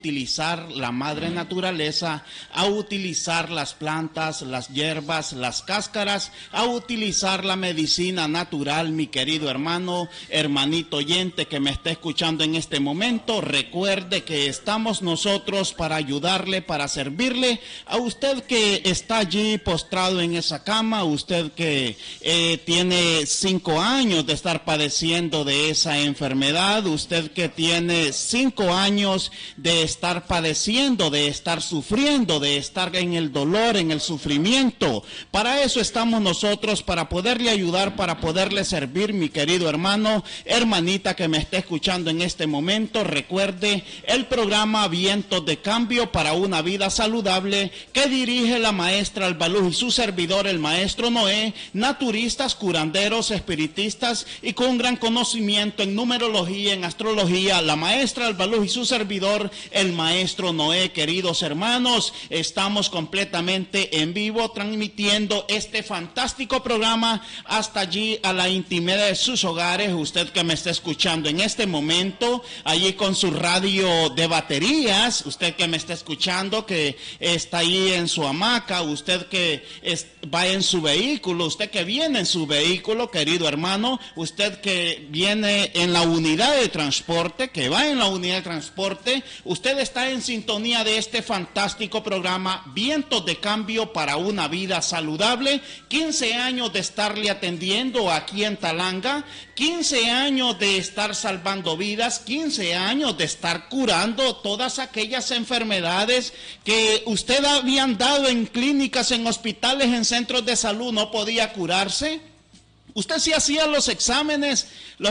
utilizar la madre naturaleza, a utilizar las plantas, las hierbas, las cáscaras, a utilizar la medicina natural, mi querido hermano, hermanito oyente que me está escuchando en este momento. Recuerde que estamos nosotros para ayudarle, para servirle. A usted que está allí postrado en esa cama, usted que tiene 5 años de estar padeciendo de esa enfermedad, usted que tiene 5 años de estar padeciendo, de estar sufriendo, de estar en el dolor, en el sufrimiento. Para eso estamos nosotros, para poderle ayudar, para poderle servir, mi querido hermano, hermanita que me está escuchando en este momento. Recuerde el programa Vientos de Cambio para una Vida Saludable, que dirige la maestra Albaluz y su servidor, el maestro Noé, naturistas, curanderos, espiritistas y con un gran conocimiento en numerología, en astrología, la maestra Albaluz y su servidor, el maestro Noé. Queridos hermanos, estamos completamente en vivo transmitiendo este fantástico programa hasta allí a la intimidad de sus hogares. Usted que me está escuchando en este momento, allí con su radio de baterías, usted que me está escuchando, que está ahí en su hamaca, usted que va en su vehículo, usted que viene en su vehículo, querido hermano, usted que viene en la unidad de transporte, que va en la unidad de transporte, usted está en sintonía de este fantástico programa Vientos de Cambio para una Vida Saludable. 15 años de estarle atendiendo aquí en Talanga, 15 años de estar salvando vidas, 15 años de estar curando todas aquellas enfermedades que usted había dado en clínicas, en hospitales, en centros de salud, no podía curarse. Usted sí hacía los exámenes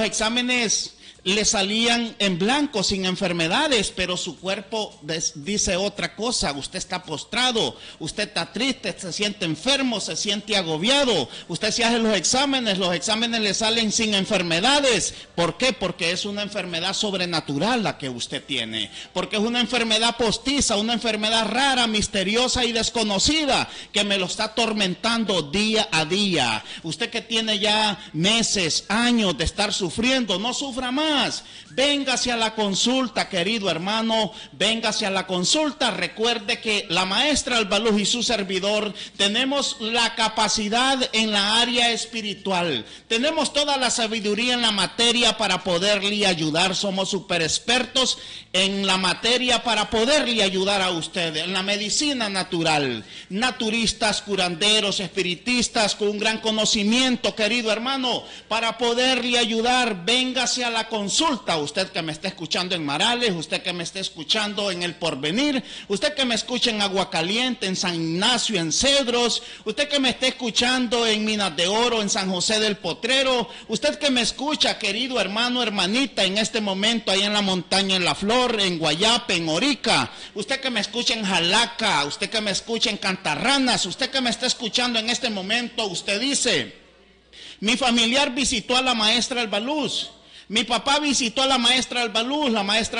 le salían en blanco, sin enfermedades, pero su cuerpo dice otra cosa. Usted está postrado, usted está triste, se siente enfermo, se siente agobiado. Usted se hace los exámenes le salen sin enfermedades. ¿Por qué? Porque es una enfermedad sobrenatural la que usted tiene, porque es una enfermedad postiza, una enfermedad rara, misteriosa y desconocida, que me lo está atormentando día a día. Usted que tiene ya meses, años de estar sufriendo, no sufra más. Véngase a la consulta, querido hermano, véngase a la consulta. Recuerde que la maestra Albaluz y su servidor tenemos la capacidad en la área espiritual, tenemos toda la sabiduría en la materia para poderle ayudar. Somos super expertos en la materia para poderle ayudar a usted en la medicina natural, naturistas, curanderos, espiritistas con un gran conocimiento, querido hermano, para poderle ayudar. Véngase a la consulta, usted que me está escuchando en Marales, usted que me está escuchando en El Porvenir, usted que me escucha en Aguacaliente, en San Ignacio, en Cedros, usted que me está escuchando en Minas de Oro, en San José del Potrero, usted que me escucha, querido hermano, hermanita, en este momento ahí en la montaña, en La Flor, en Guayape, en Orica, usted que me escucha en Jalaca, usted que me escucha en Cantarranas, usted que me está escuchando en este momento, usted dice: mi familiar visitó a la maestra Albaluz, mi papá visitó a la maestra Albaluz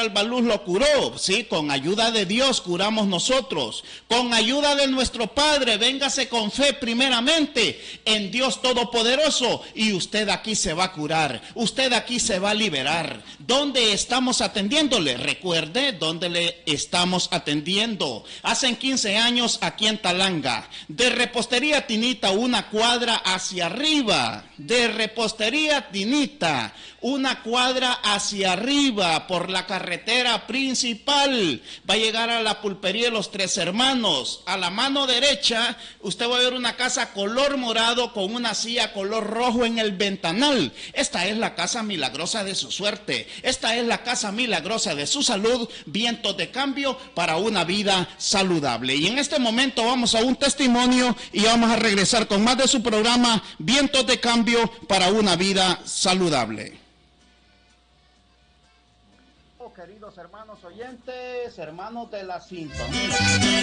lo curó. Sí, con ayuda de Dios curamos nosotros, con ayuda de nuestro Padre. Véngase con fe primeramente en Dios Todopoderoso y usted aquí se va a curar, usted aquí se va a liberar. ¿Dónde estamos atendiéndole? Recuerde dónde le estamos atendiendo. Hace 15 años aquí en Talanga, de Repostería Tinita, una cuadra hacia arriba, de Repostería Tinita, una cuadra hacia arriba por la carretera principal, va a llegar a la pulpería de los Tres Hermanos. A la mano derecha usted va a ver una casa color morado con una silla color rojo en el ventanal. Esta es la casa milagrosa de su suerte, esta es la casa milagrosa de su salud. Vientos de Cambio para una vida saludable. Y en este momento vamos a un testimonio y vamos a regresar con más de su programa Vientos de Cambio para una vida saludable. Queridos hermanos oyentes, hermanos de la sintonía.